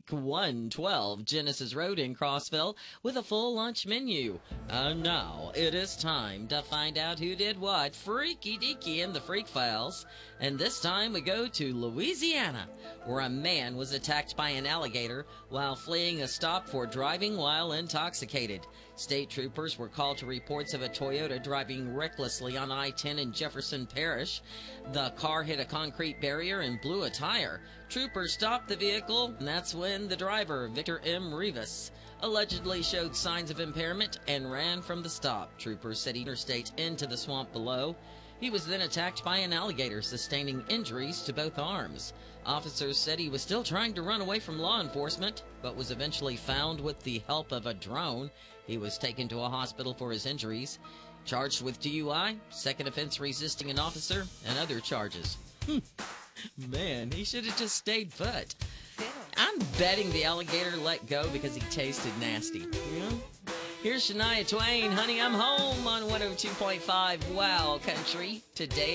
Boutique 112 Genesis Road in Crossville with a full lunch menu. And now it is time to find out who did what freaky deaky in the Freak Files. And this time we go to Louisiana, where a man was attacked by an alligator while fleeing a stop for driving while intoxicated. State troopers were called to reports of a Toyota driving recklessly on I-10 in Jefferson Parish. The car hit a concrete barrier and blew a tire. Troopers stopped the vehicle, and that's when the driver, Victor M. Rivas, allegedly showed signs of impairment and ran from the stop. Troopers said he interstate into the swamp below. He was then attacked by an alligator, sustaining injuries to both arms. Officers said he was still trying to run away from law enforcement, but was eventually found with the help of a drone. He was taken to a hospital for his injuries, charged with DUI, second offense resisting an officer, and other charges. Man, he should have just stayed put. I'm betting the alligator let go because he tasted nasty. You know? Here's Shania Twain, Honey, I'm Home on 102.5 Wow Country today.